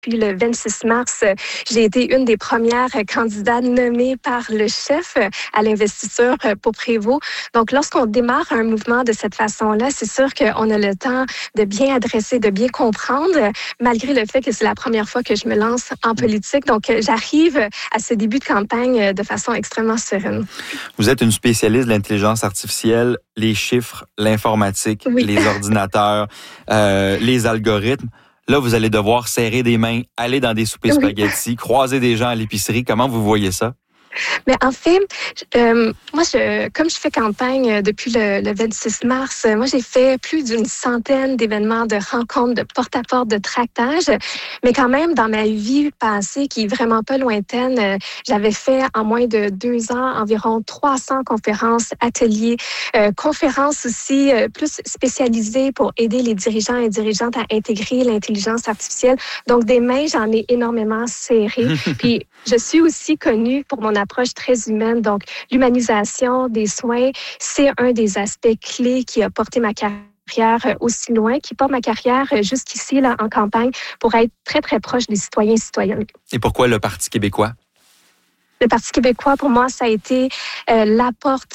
Puis le 26 mars, j'ai été une des premières candidates nommées par le chef à l'investiture pour Prévost. Donc, lorsqu'on démarre un mouvement de cette façon-là, c'est sûr qu'on a le temps de bien adresser, de bien comprendre, malgré le fait que c'est la première fois que je me lance en politique. Donc, j'arrive à ce début de campagne de façon extrêmement sereine. Vous êtes une spécialiste de l'intelligence artificielle, les chiffres, l'informatique, les ordinateurs, les algorithmes. Là, vous allez devoir serrer des mains, aller dans des soupers spaghettis, croiser des gens à l'épicerie. Comment vous voyez ça? Mais en fait, moi, comme je fais campagne depuis le 26 mars, moi, j'ai fait plus d'une centaine d'événements, de rencontres, de porte-à-porte, de tractage. Mais quand même, dans ma vie passée, qui est vraiment pas lointaine, j'avais fait en moins de 2 ans environ 300 conférences, ateliers, conférences aussi plus spécialisées pour aider les dirigeants et dirigeantes à intégrer l'intelligence artificielle. Donc, des mains, j'en ai énormément serrées. Puis, je suis aussi connue pour mon approche très humaine. Donc, l'humanisation des soins, c'est un des aspects clés qui a porté ma carrière aussi loin, qui porte ma carrière jusqu'ici là, en campagne pour être très, très proche des citoyens et citoyennes. Et pourquoi le Parti québécois? Le Parti québécois, pour moi, ça a été la porte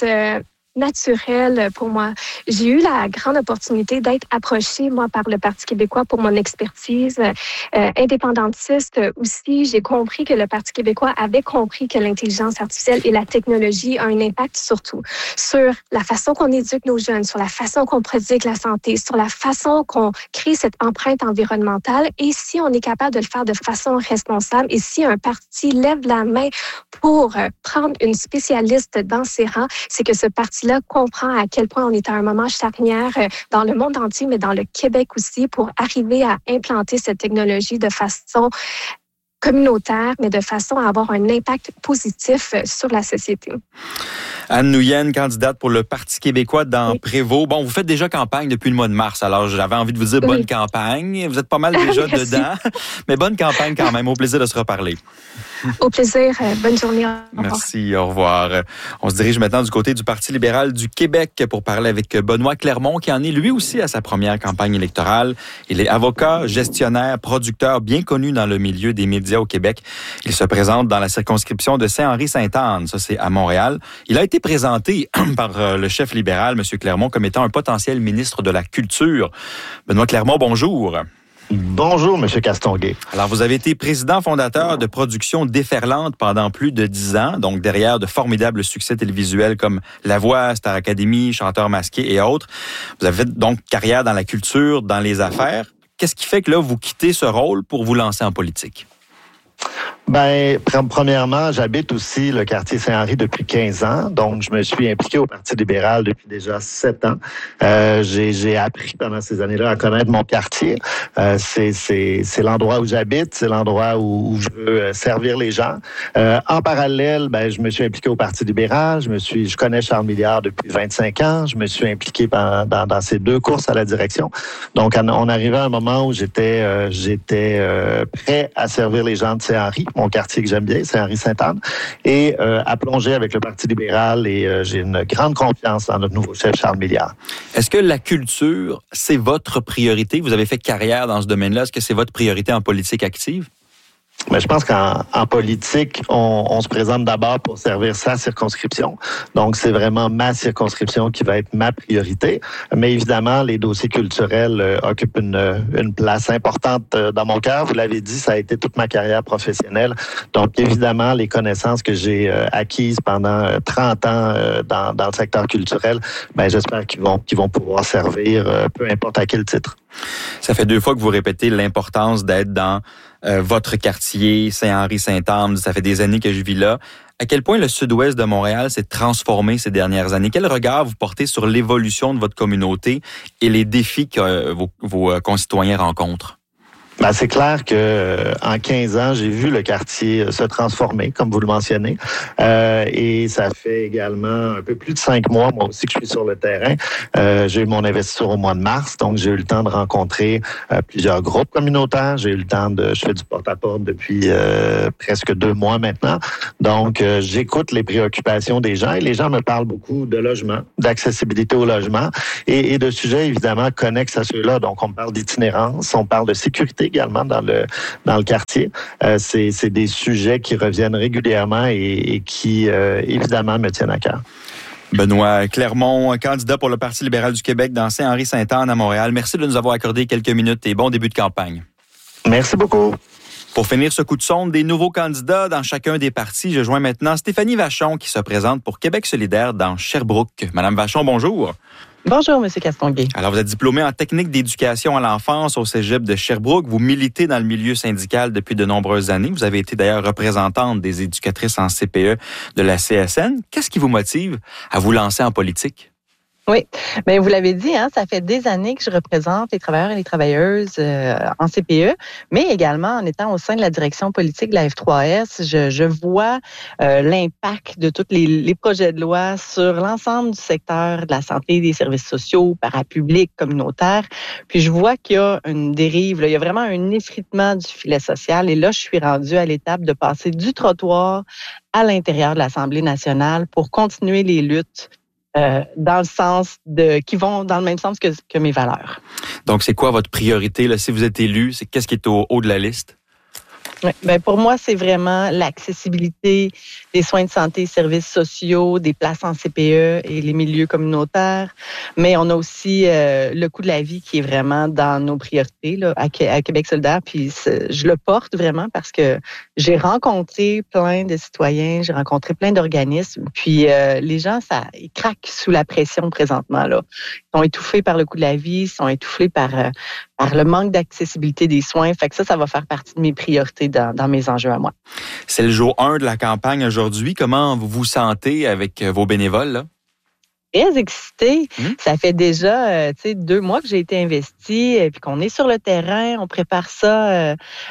naturel pour moi. J'ai eu la grande opportunité d'être approchée, moi, par le Parti québécois pour mon expertise indépendantiste aussi. J'ai compris que le Parti québécois avait compris que l'intelligence artificielle et la technologie ont un impact surtout sur la façon qu'on éduque nos jeunes, sur la façon qu'on pratique la santé, sur la façon qu'on crée cette empreinte environnementale. Et si on est capable de le faire de façon responsable et si un parti lève la main pour prendre une spécialiste dans ses rangs, c'est que ce parti comprend à quel point on est à un moment charnière dans le monde entier, mais dans le Québec aussi, pour arriver à implanter cette technologie de façon communautaire, mais de façon à avoir un impact positif sur la société. Anne Nouyen, candidate pour le Parti québécois dans Prévost. Bon, vous faites déjà campagne depuis le mois de mars, alors j'avais envie de vous dire bonne campagne. Vous êtes pas mal déjà dedans, mais bonne campagne quand même. Au plaisir de se reparler. Au plaisir. Bonne journée. Au revoir. Merci, au revoir. On se dirige maintenant du côté du Parti libéral du Québec pour parler avec Benoît Clermont, qui en est lui aussi à sa première campagne électorale. Il est avocat, gestionnaire, producteur bien connu dans le milieu des médias au Québec. Il se présente dans la circonscription de Saint-Henri-Sainte-Anne, ça c'est à Montréal. Il a été présenté par le chef libéral, M. Clermont, comme étant un potentiel ministre de la Culture. Benoît Clermont, bonjour. Bonjour, M. Castonguay. Alors, vous avez été président fondateur de Productions Déferlantes pendant plus de 10 ans, donc derrière de formidables succès télévisuels comme La Voix, Star Academy, Chanteur masqué et autres. Vous avez fait donc carrière dans la culture, dans les affaires. Qu'est-ce qui fait que là, vous quittez ce rôle pour vous lancer en politique? Ben, premièrement, j'habite aussi le quartier Saint-Henri depuis 15 ans, donc je me suis impliqué au Parti libéral depuis déjà 7 ans. J'ai appris pendant ces années-là à connaître mon quartier. C'est l'endroit où j'habite, c'est l'endroit où je veux servir les gens. En parallèle, ben, je me suis impliqué au Parti libéral. Je connais Charles Milliard depuis 25 ans. Je me suis impliqué dans ces 2 courses à la direction. Donc, on arrivait à un moment où j'étais prêt à servir les gens de Saint-Henri, mon quartier que j'aime bien, Saint-Henri-Sainte-Anne, et à plonger avec le Parti libéral. Et j'ai une grande confiance dans notre nouveau chef, Charles Milliard. Est-ce que la culture, c'est votre priorité? Vous avez fait carrière dans ce domaine-là. Est-ce que c'est votre priorité en politique active? Mais je pense qu'en politique, on se présente d'abord pour servir sa circonscription. Donc, c'est vraiment ma circonscription qui va être ma priorité. Mais évidemment, les dossiers culturels occupent une place importante dans mon cœur. Vous l'avez dit, ça a été toute ma carrière professionnelle. Donc, évidemment, les connaissances que j'ai acquises pendant 30 ans dans le secteur culturel, ben, j'espère qu'ils vont pouvoir servir peu importe à quel titre. Ça fait 2 fois que vous répétez l'importance d'être dans votre quartier, Saint-Henri-Sainte-Anne. Ça fait des années que je vis là. À quel point le sud-ouest de Montréal s'est transformé ces dernières années? Quel regard vous portez sur l'évolution de votre communauté et les défis que vos concitoyens rencontrent? Ben, c'est clair que en 15 ans, j'ai vu le quartier se transformer, comme vous le mentionnez. Et ça fait également un peu plus de 5 mois, moi aussi, que je suis sur le terrain. J'ai eu mon investiture au mois de mars, donc j'ai eu le temps de rencontrer plusieurs groupes communautaires. Je fais du porte-à-porte depuis presque 2 mois maintenant. Donc, j'écoute les préoccupations des gens et les gens me parlent beaucoup de logement, d'accessibilité au logement et de sujets évidemment connexes à ceux-là. Donc, on parle d'itinérance, on parle de sécurité sécurité également dans le quartier. C'est des sujets qui reviennent régulièrement et qui, évidemment, me tiennent à cœur. Benoît Clermont, candidat pour le Parti libéral du Québec dans Saint-Henri-Sainte-Anne à Montréal. Merci de nous avoir accordé quelques minutes et bon début de campagne. Merci beaucoup. Pour finir ce coup de sonde des nouveaux candidats dans chacun des partis, je joins maintenant Stéphanie Vachon qui se présente pour Québec solidaire dans Sherbrooke. Madame Vachon, bonjour. Bonjour, M. Castonguay. Alors, vous êtes diplômé en technique d'éducation à l'enfance au Cégep de Sherbrooke. Vous militez dans le milieu syndical depuis de nombreuses années. Vous avez été d'ailleurs représentante des éducatrices en CPE de la CSN. Qu'est-ce qui vous motive à vous lancer en politique? Oui, bien vous l'avez dit, ça fait des années que je représente les travailleurs et les travailleuses en CPE, mais également en étant au sein de la direction politique de la F3S, je vois l'impact de tous les projets de loi sur l'ensemble du secteur de la santé, des services sociaux, parapublics, communautaires. Puis je vois qu'il y a une dérive, il y a vraiment un effritement du filet social. Et là, je suis rendue à l'étape de passer du trottoir à l'intérieur de l'Assemblée nationale pour continuer les luttes dans le sens qui vont dans le même sens que mes valeurs. Donc, c'est quoi votre priorité là, si vous êtes élu? Qu'est-ce qui est au haut de la liste? Oui, bien pour moi, c'est vraiment l'accessibilité des soins de santé, services sociaux, des places en CPE et les milieux communautaires. Mais on a aussi le coût de la vie qui est vraiment dans nos priorités là, à Québec solidaire. Puis je le porte vraiment parce que j'ai rencontré plein de citoyens, j'ai rencontré plein d'organismes. Puis les gens, ils craquent sous la pression présentement. Là. Ils sont étouffés par le coût de la vie, ils sont étouffés par le manque d'accessibilité des soins. Fait que ça va faire partie de mes priorités dans mes enjeux à moi. C'est le jour 1 de la campagne aujourd'hui. Comment vous vous sentez avec vos bénévoles, là? Très excitée. Ça fait déjà 2 mois que j'ai été investie, puis qu'on est sur le terrain, on prépare ça,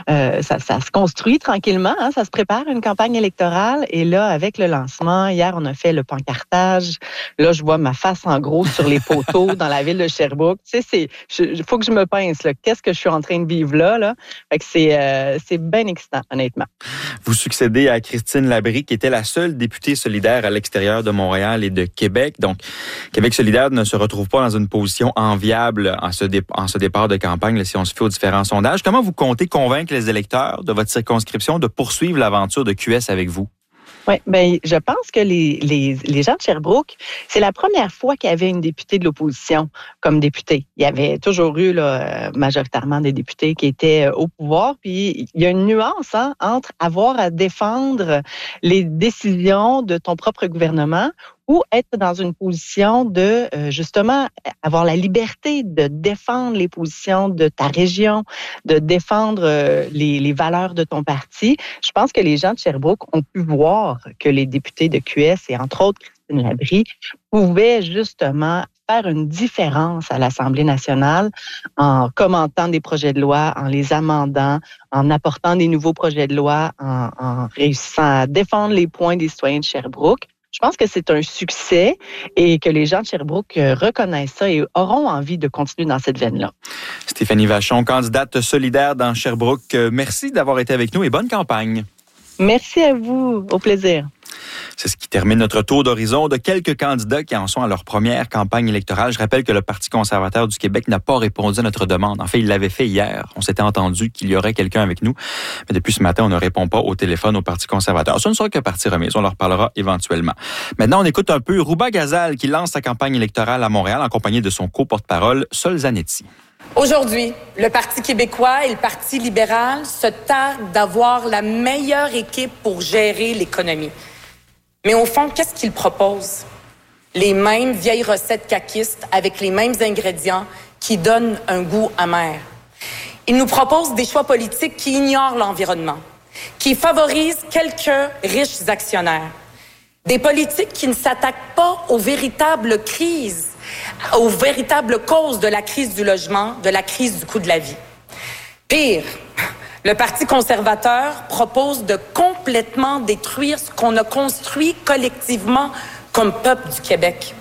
ça se construit tranquillement, ça se prépare une campagne électorale. Et là, avec le lancement, hier, on a fait le pancartage. Là, je vois ma face en gros sur les poteaux dans la ville de Sherbrooke. Tu sais, il faut que je me pince, là. Qu'est-ce que je suis en train de vivre là? Fait que c'est bien excitant, honnêtement. Vous succédez à Christine Labrie, qui était la seule députée solidaire à l'extérieur de Montréal et de Québec. Donc, Québec solidaire ne se retrouve pas dans une position enviable en ce départ de campagne, là, si on se fait aux différents sondages. Comment vous comptez convaincre les électeurs de votre circonscription de poursuivre l'aventure de QS avec vous? Oui, bien, je pense que les gens de Sherbrooke, c'est la première fois qu'il y avait une députée de l'opposition comme députée. Il y avait toujours eu là, majoritairement des députés qui étaient au pouvoir. Puis il y a une nuance entre avoir à défendre les décisions de ton propre gouvernement ou être dans une position de, justement, avoir la liberté de défendre les positions de ta région, de défendre les valeurs de ton parti. Je pense que les gens de Sherbrooke ont pu voir que les députés de QS, et entre autres Christine Labrie, pouvaient justement faire une différence à l'Assemblée nationale en commentant des projets de loi, en les amendant, en apportant des nouveaux projets de loi, en réussissant à défendre les points des citoyens de Sherbrooke. Je pense que c'est un succès et que les gens de Sherbrooke reconnaissent ça et auront envie de continuer dans cette veine-là. Stéphanie Vachon, candidate solidaire dans Sherbrooke. Merci d'avoir été avec nous et bonne campagne. Merci à vous. Au plaisir. C'est ce qui termine notre tour d'horizon de quelques candidats qui en sont à leur première campagne électorale. Je rappelle que le Parti conservateur du Québec n'a pas répondu à notre demande. En fait, il l'avait fait hier. On s'était entendu qu'il y aurait quelqu'un avec nous. Mais depuis ce matin, on ne répond pas au téléphone au Parti conservateur. Ce ne sera que partie remise. On leur parlera éventuellement. Maintenant, on écoute un peu Rouba Gazal qui lance sa campagne électorale à Montréal en compagnie de son co-porte-parole, Sol Zanetti. Aujourd'hui, le Parti québécois et le Parti libéral se targuent d'avoir la meilleure équipe pour gérer l'économie. Mais au fond, qu'est-ce qu'ils proposent? Les mêmes vieilles recettes caquistes avec les mêmes ingrédients qui donnent un goût amer. Ils nous proposent des choix politiques qui ignorent l'environnement, qui favorisent quelques riches actionnaires. Des politiques qui ne s'attaquent pas aux véritables crises, aux véritables causes de la crise du logement, de la crise du coût de la vie. Pire, le Parti conservateur propose de complètement détruire ce qu'on a construit collectivement comme peuple du Québec.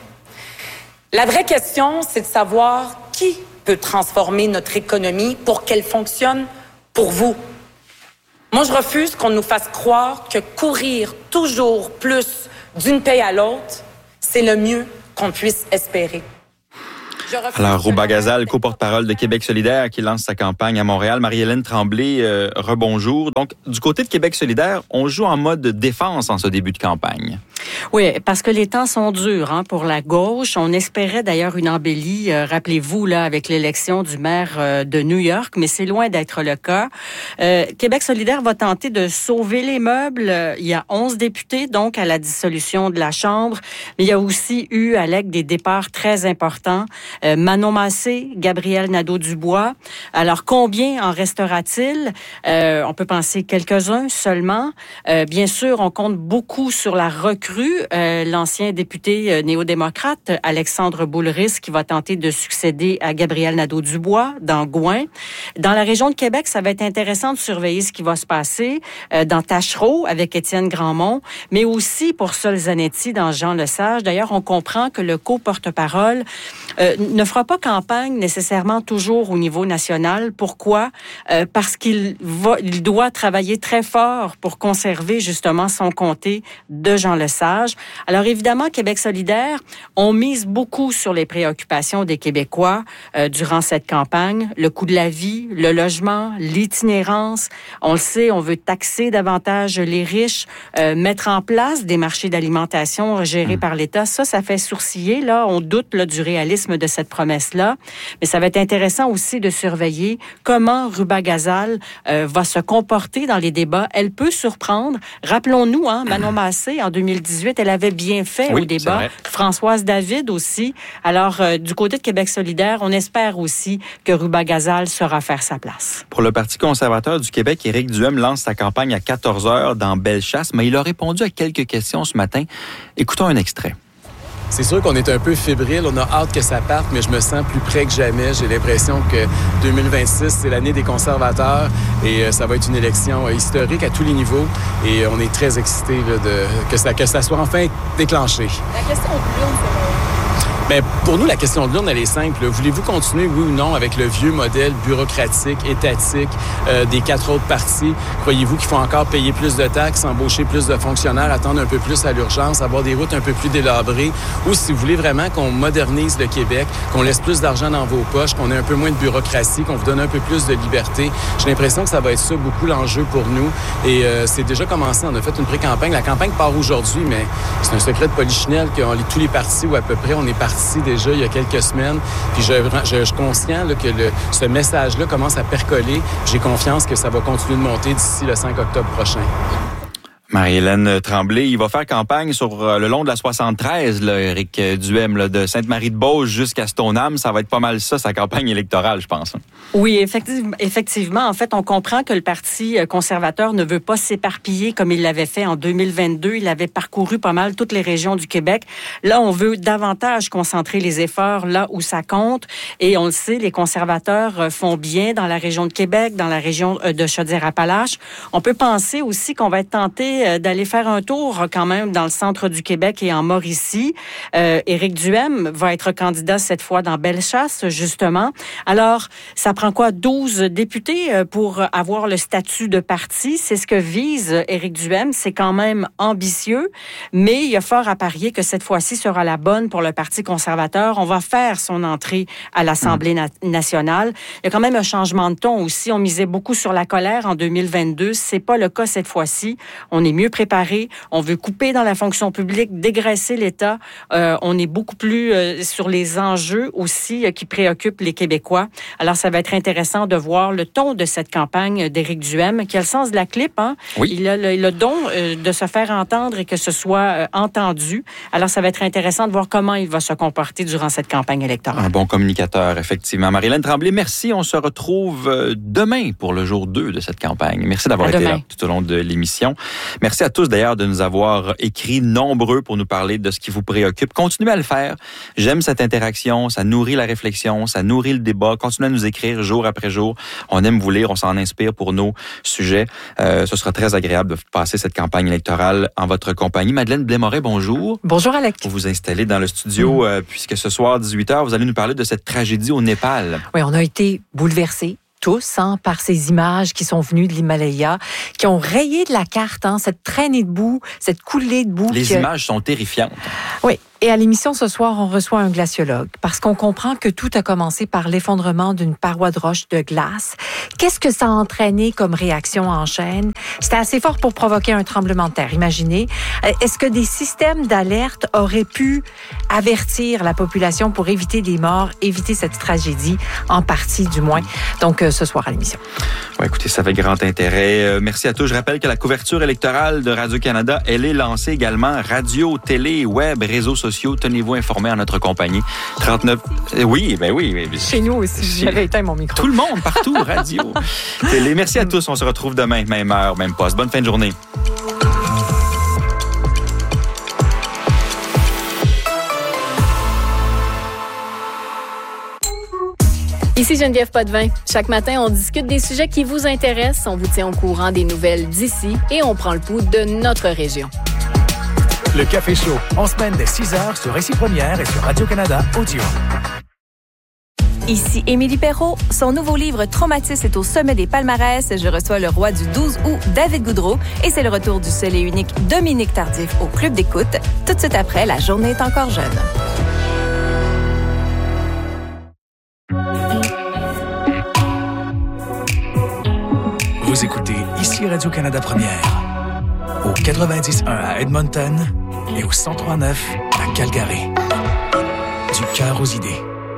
La vraie question, c'est de savoir qui peut transformer notre économie pour qu'elle fonctionne pour vous. Moi, je refuse qu'on nous fasse croire que courir toujours plus d'une paye à l'autre, c'est le mieux qu'on puisse espérer. Alors, Rouba Ghazal, co-porte-parole de Québec solidaire, qui lance sa campagne à Montréal. Marie-Hélène Tremblay, rebonjour. Donc, du côté de Québec solidaire, on joue en mode défense en ce début de campagne. Oui, parce que les temps sont durs pour la gauche. On espérait d'ailleurs une embellie, rappelez-vous, là, avec l'élection du maire de New York, mais c'est loin d'être le cas. Québec solidaire va tenter de sauver les meubles. Il y a 11 députés, donc, à la dissolution de la Chambre, mais il y a aussi eu, Alec, des départs très importants. Manon Massé, Gabriel Nadeau-Dubois. Alors, combien en restera-t-il? On peut penser quelques-uns seulement. Bien sûr, on compte beaucoup sur la recrue. L'ancien député néo-démocrate, Alexandre Boulris, qui va tenter de succéder à Gabriel Nadeau-Dubois dans Gouin. Dans la région de Québec, ça va être intéressant de surveiller ce qui va se passer dans Tachereau avec Étienne Grandmont, mais aussi pour Sol Zanetti dans Jean Lesage. D'ailleurs, on comprend que le co-porte-parole ne fera pas campagne nécessairement toujours au niveau national. Pourquoi? Parce qu'il doit travailler très fort pour conserver justement son comté de Jean Lesage. Alors évidemment, Québec solidaire, on mise beaucoup sur les préoccupations des Québécois durant cette campagne. Le coût de la vie, le logement, l'itinérance. On le sait, on veut taxer davantage les riches, mettre en place des marchés d'alimentation gérés par l'État. Ça fait sourciller. Là, on doute du réalisme de cette promesse-là. Mais ça va être intéressant aussi de surveiller comment Rouba Ghazal va se comporter dans les débats. Elle peut surprendre. Rappelons-nous, Manon Massé, en 2018, elle avait bien fait au débat. Françoise David aussi. Alors, du côté de Québec solidaire, on espère aussi que Rouba Ghazal saura faire sa place. Pour le Parti conservateur du Québec, Éric Duhem lance sa campagne à 14h dans Bellechasse, mais il a répondu à quelques questions ce matin. Écoutons un extrait. C'est sûr qu'on est un peu fébrile, on a hâte que ça parte, mais je me sens plus près que jamais. J'ai l'impression que 2026, c'est l'année des conservateurs et ça va être une élection historique à tous les niveaux et on est très excités que ça soit enfin déclenché. La question de l'urne, Bien, pour nous, la question de l'urne, elle est simple. Voulez-vous continuer, oui ou non, avec le vieux modèle bureaucratique, étatique des 4 autres partis? Croyez-vous qu'il faut encore payer plus de taxes, embaucher plus de fonctionnaires, attendre un peu plus à l'urgence, avoir des routes un peu plus délabrées? Ou si vous voulez vraiment qu'on modernise le Québec, qu'on laisse plus d'argent dans vos poches, qu'on ait un peu moins de bureaucratie, qu'on vous donne un peu plus de liberté, j'ai l'impression que ça va être ça beaucoup l'enjeu pour nous. Et c'est déjà commencé. On a fait une pré-campagne. La campagne part aujourd'hui, mais c'est un secret de polichinelle que tous les partis, ou à peu près, on est partis déjà il y a quelques semaines. Puis je suis conscient que ce message-là commence à percoler. J'ai confiance que ça va continuer de monter d'ici le 5 octobre prochain. Marie-Hélène Tremblay, il va faire campagne sur le long de la 73, là, Éric Duhem, de Sainte-Marie-de-Beauce jusqu'à Stoneham. Ça va être pas mal ça, sa campagne électorale, je pense. Oui, effectivement. En fait, on comprend que le Parti conservateur ne veut pas s'éparpiller comme il l'avait fait en 2022. Il avait parcouru pas mal toutes les régions du Québec. Là, on veut davantage concentrer les efforts là où ça compte. Et on le sait, les conservateurs font bien dans la région de Québec, dans la région de Chaudière-Appalaches. On peut penser aussi qu'on va être tenté d'aller faire un tour quand même dans le centre du Québec et en Mauricie. Éric Duhem va être candidat cette fois dans Bellechasse, justement. Alors, ça prend quoi? 12 députés pour avoir le statut de parti. C'est ce que vise Éric Duhem. C'est quand même ambitieux, mais il y a fort à parier que cette fois-ci sera la bonne pour le Parti conservateur. On va faire son entrée à l'Assemblée nationale. Il y a quand même un changement de ton aussi. On misait beaucoup sur la colère en 2022. C'est pas le cas cette fois-ci. On est mieux préparé. On veut couper dans la fonction publique, dégraisser l'État. On est beaucoup plus sur les enjeux aussi qui préoccupent les Québécois. Alors, ça va être intéressant de voir le ton de cette campagne d'Éric Duhem, qui a le sens de la clip. Oui. Il a le don de se faire entendre et que ce soit entendu. Alors, ça va être intéressant de voir comment il va se comporter durant cette campagne électorale. Un bon communicateur, effectivement. Marie-Hélène Tremblay, merci. On se retrouve demain pour le jour 2 de cette campagne. Merci d'avoir été là tout au long de l'émission. Merci à tous d'ailleurs de nous avoir écrit nombreux pour nous parler de ce qui vous préoccupe. Continuez à le faire. J'aime cette interaction. Ça nourrit la réflexion, ça nourrit le débat. Continuez à nous écrire jour après jour. On aime vous lire, on s'en inspire pour nos sujets. Ce sera très agréable de passer cette campagne électorale en votre compagnie. Madeleine Blais-Moret, bonjour. Bonjour Alec. Vous vous installez dans le studio puisque ce soir, 18h, vous allez nous parler de cette tragédie au Népal. Oui, on a été bouleversés tous par ces images qui sont venues de l'Himalaya, qui ont rayé de la carte cette traînée de boue, cette coulée de boue. Les images sont terrifiantes. Oui. Et à l'émission ce soir, on reçoit un glaciologue parce qu'on comprend que tout a commencé par l'effondrement d'une paroi de roche de glace. Qu'est-ce que ça a entraîné comme réaction en chaîne? C'était assez fort pour provoquer un tremblement de terre, imaginez. Est-ce que des systèmes d'alerte auraient pu avertir la population pour éviter des morts, éviter cette tragédie, en partie du moins? Donc, ce soir à l'émission. Ouais, écoutez, ça fait grand intérêt. Merci à tous. Je rappelle que la couverture électorale de Radio-Canada, elle est lancée également. Radio, télé, web, réseaux sociaux. Tenez-vous informés en notre compagnie. 39... Oui. Chez nous aussi, j'avais éteint mon micro. Tout le monde, partout, radio, télé. Merci à tous. On se retrouve demain, même heure, même poste. Bonne fin de journée. Ici Geneviève Potvin. Chaque matin, on discute des sujets qui vous intéressent, on vous tient au courant des nouvelles d'ici et on prend le pouls de notre région. Le Café Chaud, en semaine dès 6h sur Récit Première et sur Radio-Canada Audio. Ici Émilie Perrault. Son nouveau livre Traumatisme est au sommet des palmarès. Je reçois le roi du 12 août, David Goudreau. Et c'est le retour du seul et unique Dominique Tardif au Club d'écoute. Tout de suite après, La journée est encore jeune. Vous écoutez ici Radio-Canada Première. Au 90.1 à Edmonton et au 103.9 à Calgary. Du cœur aux idées.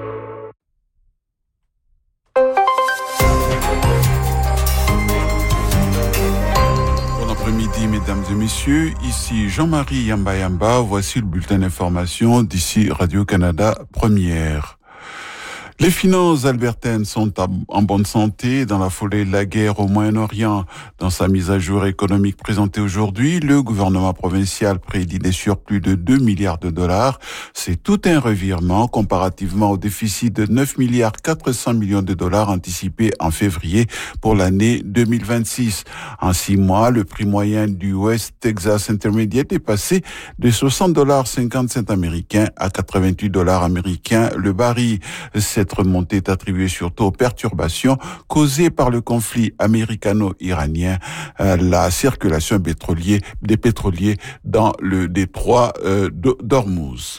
Bon après-midi, mesdames et messieurs. Ici Jean-Marie Yamba. Voici le bulletin d'information d'ici Radio-Canada Première. Les finances albertaines sont en bonne santé dans la foulée de la guerre au Moyen-Orient. Dans sa mise à jour économique présentée aujourd'hui, le gouvernement provincial prédit des surplus de 2 milliards de dollars. C'est tout un revirement comparativement au déficit de 9 milliards 400 millions de dollars anticipé en février pour l'année 2026. En 6 mois, le prix moyen du West Texas Intermediate est passé de 60,50 $ américains à 88 $ américains le baril. Cette remontée est attribuée surtout aux perturbations causées par le conflit américano-iranien, la circulation des pétroliers dans le détroit d'Ormuz.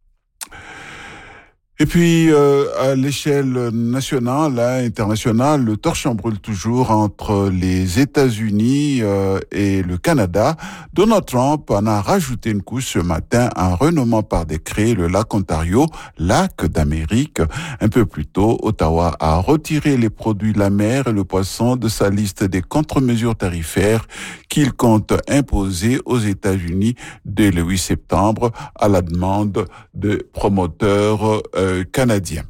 Et puis, à l'échelle nationale, internationale, le torchon brûle toujours entre les États-Unis et le Canada. Donald Trump en a rajouté une couche ce matin en renommant par décret le lac Ontario, lac d'Amérique. Un peu plus tôt, Ottawa a retiré les produits de la mer et le poisson de sa liste des contre-mesures tarifaires qu'il compte imposer aux États-Unis dès le 8 septembre à la demande de promoteurs canadiens.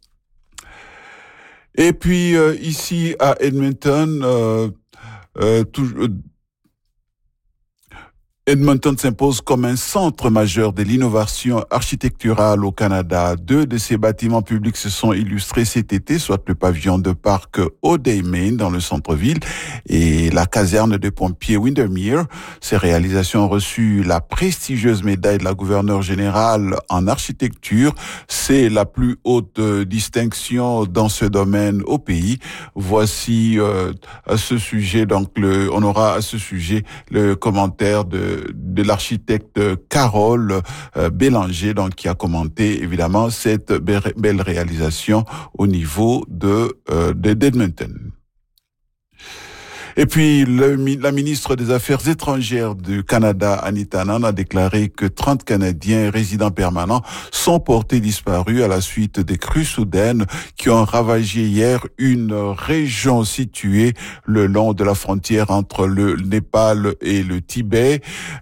Et puis ici à Edmonton, Edmonton s'impose comme un centre majeur de l'innovation architecturale au Canada. 2 de ses bâtiments publics se sont illustrés cet été, soit le pavillon de parc O'Day-Main dans le centre-ville et la caserne de pompiers Windermere. Ces réalisations ont reçu la prestigieuse médaille de la gouverneure générale en architecture. C'est la plus haute distinction dans ce domaine au pays. Voici à ce sujet, donc on aura à ce sujet le commentaire de l'architecte Carole Bélanger, donc qui a commenté évidemment cette belle réalisation au niveau d'Edmonton. Et puis, la ministre des Affaires étrangères du Canada, Anita Anand, a déclaré que 30 Canadiens résidents permanents sont portés disparus à la suite des crues soudaines qui ont ravagé hier une région située le long de la frontière entre le Népal et le Tibet.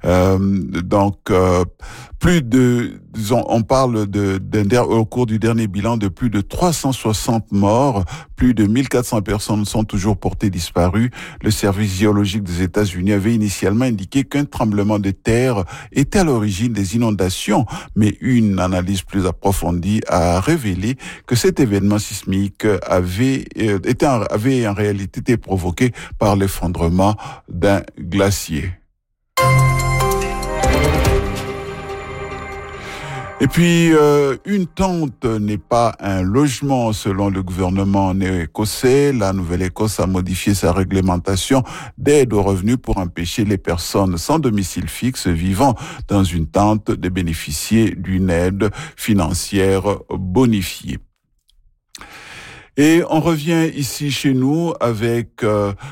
On parle au cours du dernier bilan de plus de 360 morts, plus de 1400 personnes sont toujours portées disparues. Le service géologique des États-Unis avait initialement indiqué qu'un tremblement de terre était à l'origine des inondations, mais une analyse plus approfondie a révélé que cet événement sismique avait en réalité été provoqué par l'effondrement d'un glacier. Et puis, une tente n'est pas un logement selon le gouvernement néo-écossais. La Nouvelle-Écosse a modifié sa réglementation d'aide aux revenus pour empêcher les personnes sans domicile fixe vivant dans une tente de bénéficier d'une aide financière bonifiée. Et on revient ici chez nous avec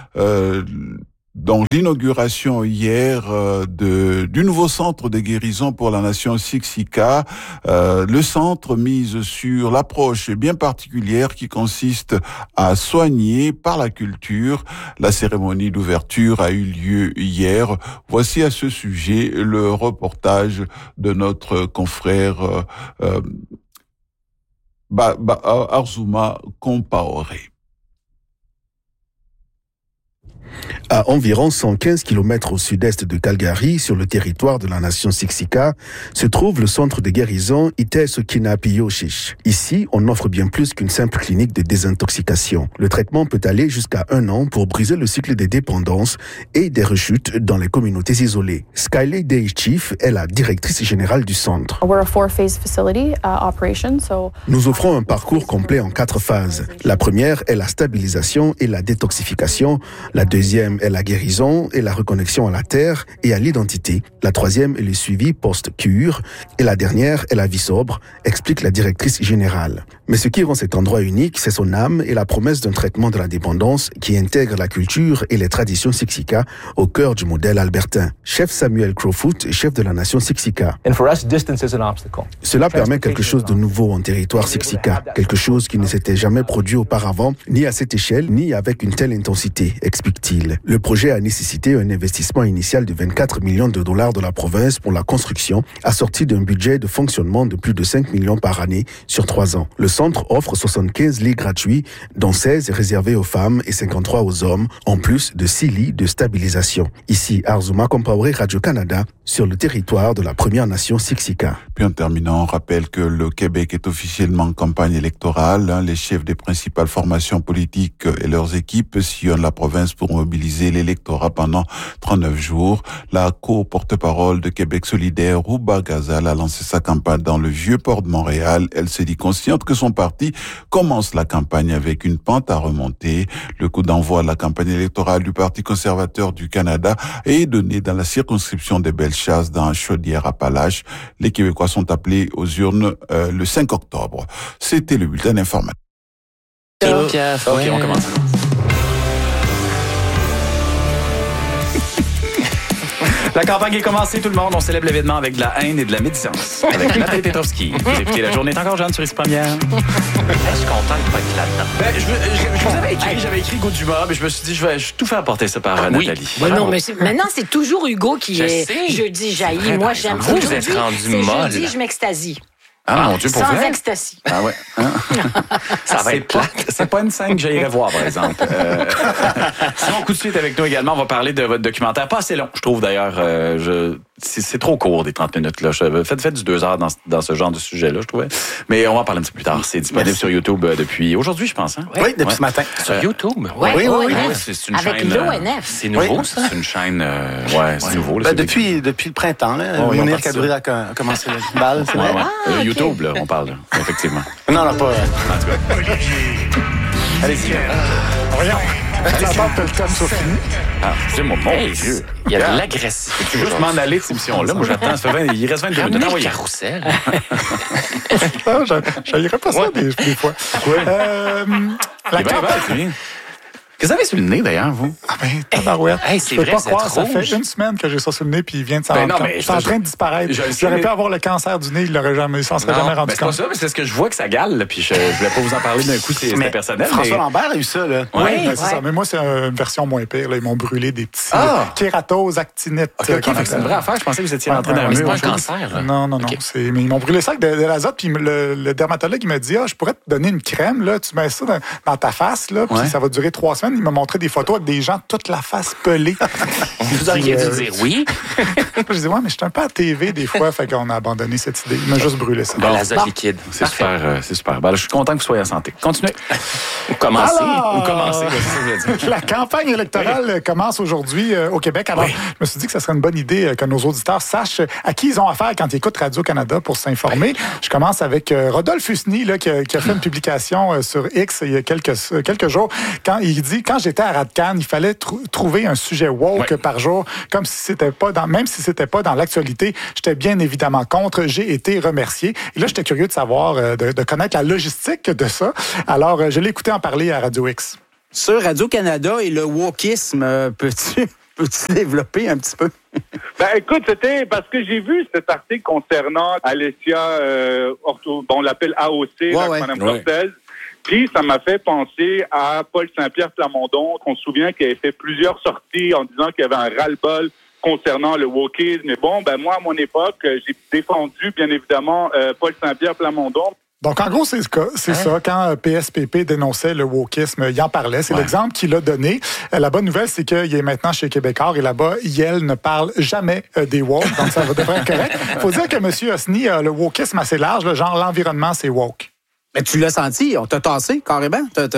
donc l'inauguration hier du nouveau centre de guérison pour la nation Siksika. Le centre mise sur l'approche bien particulière qui consiste à soigner par la culture. La cérémonie d'ouverture a eu lieu hier. Voici à ce sujet le reportage de notre confrère Arzuma Compaoré. À environ 115 km au sud-est de Calgary, sur le territoire de la nation Siksika, se trouve le centre de guérison Iteso-Kinapi-Yoshish. Ici, on offre bien plus qu'une simple clinique de désintoxication. Le traitement peut aller jusqu'à 1 an pour briser le cycle des dépendances et des rechutes dans les communautés isolées. Skyler Day-Chief est la directrice générale du centre. Nous offrons un parcours complet en 4 phases. La première est la stabilisation et la détoxification. La deuxième est la guérison et la reconnexion à la terre et à l'identité. La troisième est le suivi post-cure. Et la dernière est la vie sobre, explique la directrice générale. Mais ce qui rend cet endroit unique, c'est son âme et la promesse d'un traitement de la dépendance qui intègre la culture et les traditions Siksika au cœur du modèle albertain. Chef Samuel Crowfoot, chef de la nation Siksika. Cela permet quelque chose de nouveau en territoire Siksika, quelque chose qui ne s'était jamais produit auparavant, ni à cette échelle, ni avec une telle intensité, explique-t-il. Le projet a nécessité un investissement initial de 24 millions de dollars de la province pour la construction, assorti d'un budget de fonctionnement de plus de 5 millions par année sur 3 ans. Le centre offre 75 lits gratuits, dont 16 réservés aux femmes et 53 aux hommes, en plus de 6 lits de stabilisation. Ici, Arzuma Compaoré, Radio-Canada, sur le territoire de la Première Nation Siksika. Puis en terminant, on rappelle que le Québec est officiellement en campagne électorale. Les chefs des principales formations politiques et leurs équipes sillonnent la province pour mobiliser l'électorat pendant 39 jours. La co-porte-parole de Québec solidaire, Rouba Ghazal, a lancé sa campagne dans le Vieux-Port de Montréal. Elle se dit consciente que son parti commence la campagne avec une pente à remonter. Le coup d'envoi de la campagne électorale du Parti conservateur du Canada est donné dans la circonscription des Bellechasse dans Chaudière-Appalaches. Les Québécois sont appelés aux urnes le 5 octobre. C'était le bulletin informatif. OK, on commence. La campagne est commencée, tout le monde. On célèbre l'événement avec de la haine et de la médisance. Avec Nathalie Petrovski. Vous écoutez La Journée est encore jeune sur Ici Première. Je suis content de pas être là-dedans. Je vous avais écrit, j'avais écrit Goût d'humour, mais je me suis dit, je vais tout faire apporter ça par Nathalie. Oui. Non, mais maintenant, c'est toujours Hugo qui est jeudi jailli. Moi, j'aime ça. Vous êtes rendu molle. Jeudi, je m'extasie. Ah mon Dieu, pour sans vrai? ecstasy. Ah ouais. Hein? Ça va être plate. C'est pas une scène que j'irais voir, par exemple. Sinon, coup de suite avec nous également, on va parler de votre documentaire. Pas assez long, je trouve d'ailleurs. C'est trop court, des 30 minutes. Là. Faites du 2 heures dans ce genre de sujet-là, je trouvais. Mais on va en parler un petit peu plus tard. C'est disponible sur YouTube depuis aujourd'hui, je pense. Hein? Oui, depuis ce matin. Sur YouTube? Oui. C'est une avec chaîne. l'ONF. C'est nouveau, ça? C'est une chaîne. C'est nouveau. Là, depuis le printemps, là. Mounir Kadri a commencé le bal. YouTube, là, on parle, effectivement. Non, pas. En tout cas. Allez-y. Voyons. La barre de le thème soit fini. Ah, c'est mon Dieu. Il y a de l'agressivité. Tu veux juste m'en aller de cette émission-là? Moi, j'attends. Il reste 22 minutes. Ramenez le carrousel. J'aillerais pas ça des fois. La campagne. Qu'est-ce que vous avez sur le nez, d'ailleurs, vous? Ah ben, tabarouette. Hey, c'est je peux vrai, pas c'est croire, ça rouge. fait une semaine que j'ai ça sur le nez, puis il vient de s'en rendre compte. C'est en train de disparaître. J'aurais pu avoir le cancer du nez, il s'en serait jamais rendu compte. C'est pas ça, mais c'est ce que je vois que ça gale, là, puis je voulais pas vous en parler d'un coup, c'était personnel. François Lambert a eu ça, là. Oui, c'est ça. Mais moi, c'est une version moins pire, là. Ils m'ont brûlé des petits kératoses, actinites. OK, c'est une vraie affaire. Je pensais que vous étiez rentré dans un mur. C'est pas un cancer, là. Non. Mais ils m'ont brûlé ça avec de l'azote, puis le dermatologue, il m'a dit, je pourrais te donner une crème, là, tu mets ça dans ta face, là, puis ça va durer 3 semaines. semaine, il m'a montré des photos avec des gens toute la face pelée. Vous auriez dû dire oui. Je disais, ouais, mais je suis un peu à TV des fois, fait qu'on a abandonné cette idée. Il m'a juste brûlé ça. Bon, l'azote liquide. C'est super, c'est super. Ben, je suis content que vous soyez en santé. Continuez. Ou commencez. La campagne électorale commence aujourd'hui au Québec. Alors, je me suis dit que ce serait une bonne idée que nos auditeurs sachent à qui ils ont affaire quand ils écoutent Radio-Canada pour s'informer. Je commence avec Rodolphe Husny, là, qui a fait une publication sur X il y a quelques jours. Quand il dit, quand j'étais à Radcan, il fallait trouver un sujet woke par jour, comme si c'était pas même si c'était pas dans l'actualité. J'étais bien évidemment contre. J'ai été remercié. Et là, j'étais curieux de savoir, de connaître la logistique de ça. Alors, je l'ai écouté en parler à Radio X. Sur Radio-Canada et le wokisme, peux-tu développer un petit peu? Ben écoute, c'était parce que j'ai vu cet article concernant Alessia, on l'appelle AOC, Mme Cortez. Puis ça m'a fait penser à Paul Saint-Pierre Plamondon, qu'on se souvient qu'il avait fait plusieurs sorties en disant qu'il y avait un ras-le-bol concernant le wokisme. Mais bon, ben moi, à mon époque, j'ai défendu, bien évidemment, Paul Saint-Pierre Plamondon. Donc, en gros, c'est ça. Quand PSPP dénonçait le wokisme, il en parlait. C'est l'exemple qu'il a donné. La bonne nouvelle, c'est qu'il est maintenant chez Québécois et là-bas, Yel ne parle jamais des woke. Donc, ça devrait être correct. Il faut dire que M. Husny a le wokisme assez large. Le genre, l'environnement, c'est woke. Mais tu l'as senti, on t'a tassé carrément. Écoute,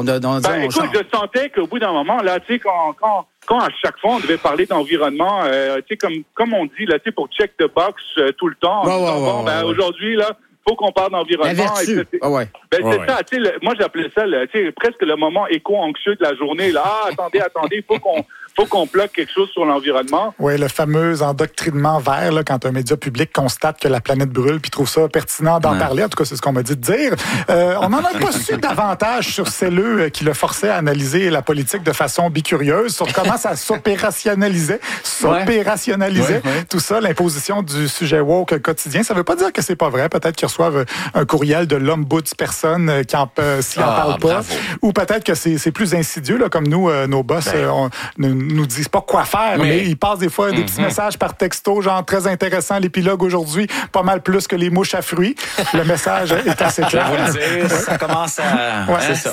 je sentais qu'au bout d'un moment, là, tu sais, quand à chaque fois on devait parler d'environnement, tu sais, comme on dit, là, tu sais, pour check the box tout le temps. Aujourd'hui, là, faut qu'on parle d'environnement. La vertu. C'est ça. Tu sais, moi, j'appelais ça, tu sais, presque le moment éco-anxieux de la journée. Là, attendez, faut qu'on bloque quelque chose sur l'environnement. Oui, le fameux endoctrinement vert, là, quand un média public constate que la planète brûle puis trouve ça pertinent d'en parler. En tout cas, c'est ce qu'on m'a dit de dire. On n'en a pas su davantage sur Celleux qui le forçait à analyser la politique de façon bicurieuse, sur comment ça s'opérationnalisait tout ça, l'imposition du sujet woke quotidien. Ça veut pas dire que c'est pas vrai. Peut-être qu'ils reçoivent un courriel de l'ombudsperson s'il en parle pas. Bravo. Ou peut-être que c'est plus insidieux, là, comme nous, nos boss nous disent pas quoi faire, mais ils passent des fois des petits messages par texto, genre très intéressant, l'épilogue aujourd'hui, pas mal plus que les mouches à fruits. Le message est assez clair. Je vais vous le dire, ça commence à...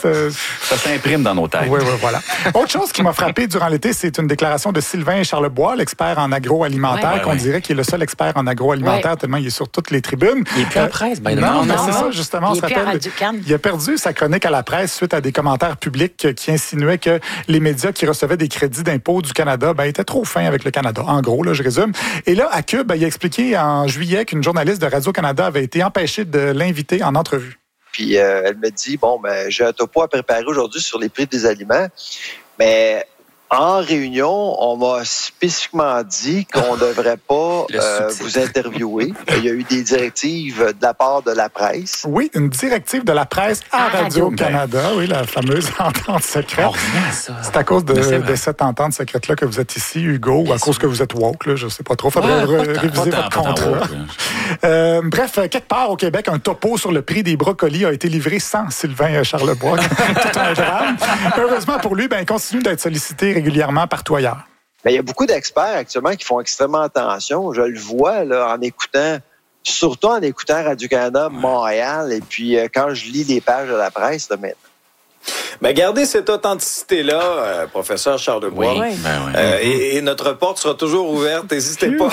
ça s'imprime dans nos têtes. Oui, voilà. Autre chose qui m'a frappé durant l'été, c'est une déclaration de Sylvain Charlebois, l'expert en agroalimentaire, qu'on dirait qu'il est le seul expert en agroalimentaire, tellement il est sur toutes les tribunes. Il est plus à la presse, non, c'est ça, justement. Il a perdu sa chronique à la presse suite à des commentaires publics qui insinuaient que les médias qui recevaient des crédits d'impôt du Canada étaient trop fins avec le Canada. En gros, là, je résume. Et là, à Cube, il a expliqué en juillet qu'une journaliste de Radio-Canada avait été empêchée de l'inviter en entrevue. Puis elle me dit, j'ai un topo à préparer aujourd'hui sur les prix des aliments, mais... En réunion, on m'a spécifiquement dit qu'on ne devrait pas vous interviewer. Il y a eu des directives de la part de la presse. Oui, une directive de la presse à Radio-Canada. Oui, la fameuse entente secrète. C'est à cause de cette entente secrète-là que vous êtes ici, Hugo, ou à cause que vous êtes woke, là, je ne sais pas trop. Il faudrait réviser votre contrat. Bref, quelque part au Québec, un topo sur le prix des brocolis a été livré sans Sylvain Charlebois. Tout un drame. Heureusement pour lui, il continue d'être sollicité régulièrement partout ailleurs. Il y a beaucoup d'experts actuellement qui font extrêmement attention. Je le vois là, surtout en écoutant Radio-Canada Montréal et puis quand je lis les pages de la presse là, maintenant. Gardez cette authenticité-là, professeur Charlebois. Oui. Et notre porte sera toujours ouverte. N'hésitez pas.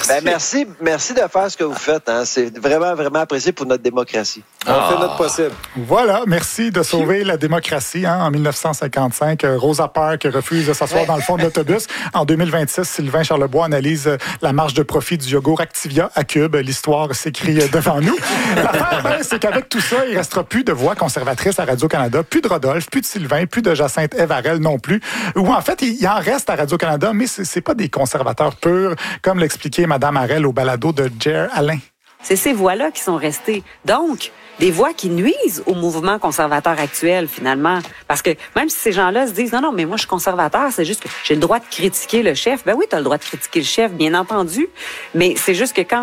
Merci de faire ce que vous faites. Hein. C'est vraiment, vraiment apprécié pour notre démocratie. On fait notre possible. Voilà. Merci de sauver la démocratie. Hein. En 1955, Rosa Parks refuse de s'asseoir dans le fond de l'autobus. En 2026, Sylvain Charlebois analyse la marge de profit du yogourt Activia à Cube. L'histoire s'écrit devant nous. L'affaire, c'est qu'avec tout ça, il ne restera plus de voix conservatrices à Radio-Canada, plus de Rodolphe, plus de Sylvain, plus de Jacinthe Evarel non plus. Ou en fait, il en reste à Radio-Canada, mais c'est pas des conservateurs purs, comme l'expliquait Mme Harel au balado de Jer Alain. C'est ces voix-là qui sont restées. Donc, des voix qui nuisent au mouvement conservateur actuel, finalement. Parce que même si ces gens-là se disent « Non, mais moi, je suis conservateur, c'est juste que j'ai le droit de critiquer le chef. » Ben oui, tu as le droit de critiquer le chef, bien entendu. Mais c'est juste que quand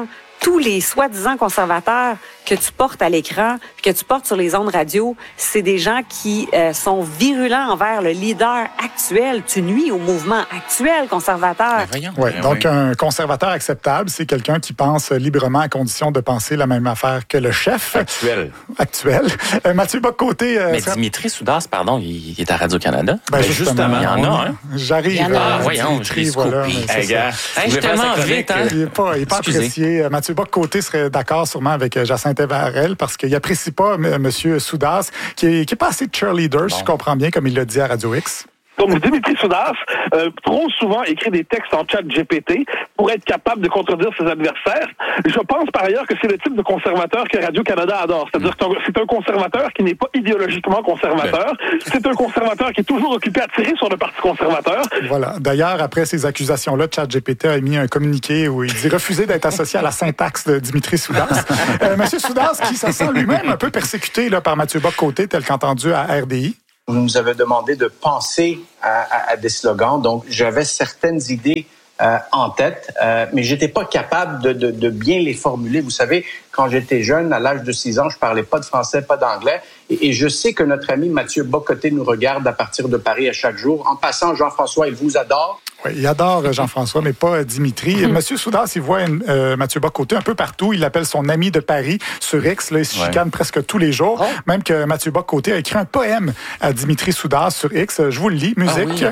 tous les soi-disant conservateurs que tu portes à l'écran, que tu portes sur les ondes radio, c'est des gens qui sont virulents envers le leader actuel. Tu nuis au mouvement actuel conservateur. Donc, un conservateur acceptable, c'est quelqu'un qui pense librement à condition de penser la même affaire que le chef. Actuel. Mathieu Bock-Côté... Mais Dimitri Soudas, pardon, il est à Radio-Canada. Justement, il y en a, hein? J'arrive. Voyons, je l'ai scoopé. Je suis tellement vite, hein? Il n'est pas apprécié. Mathieu Bock-Côté serait d'accord sûrement avec Jacinthe Evarel parce qu'il n'apprécie pas M. Soudas, qui est pas assez cheerleader, si je comprends bien, comme il l'a dit à Radio X. Donc, Dimitri Soudas, trop souvent écrit des textes en chat GPT pour être capable de contredire ses adversaires. Je pense par ailleurs que c'est le type de conservateur que Radio-Canada adore. C'est-à-dire que c'est un conservateur qui n'est pas idéologiquement conservateur. C'est un conservateur qui est toujours occupé à tirer sur le Parti conservateur. Voilà. D'ailleurs, après ces accusations-là, ChatGPT a émis un communiqué où il dit refuser d'être associé à la syntaxe de Dimitri Soudas. Monsieur Soudas, qui se sent lui-même un peu persécuté là, par Mathieu Bock-Côté, tel qu'entendu à RDI. Vous nous avez demandé de penser à des slogans. Donc, j'avais certaines idées en tête, mais j'étais pas capable de bien les formuler. Vous savez, quand j'étais jeune, à l'âge de 6 ans, je parlais pas de français, pas d'anglais. Et je sais que notre ami Mathieu Bock-Côté nous regarde à partir de Paris à chaque jour. En passant, Jean-François, il vous adore. Oui, il adore Jean-François, mais pas Dimitri. Monsieur Soudas, il voit Mathieu Bock-Côté un peu partout. Il l'appelle son ami de Paris sur X. Là, il se chicane presque tous les jours. Oh. Même que Mathieu Bock-Côté a écrit un poème à Dimitri Soudas sur X. Je vous le lis. Musique.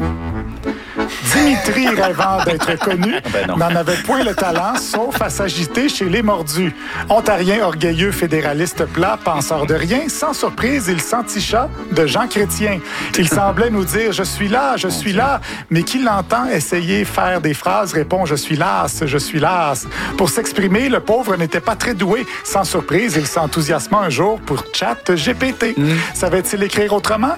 Dimitri, rêvant d'être connu, n'en avait point le talent, sauf à s'agiter chez les mordus. Ontarien orgueilleux, fédéraliste plat, penseur de rien, sans surprise, il s'enticha de Jean Chrétien. Il semblait nous dire « Je suis là, mais qui l'entend essayer faire des phrases répond « Je suis las, je suis las ». Pour s'exprimer, le pauvre n'était pas très doué. Sans surprise, il s'enthousiasma un jour pour ChatGPT. Savait-il écrire autrement?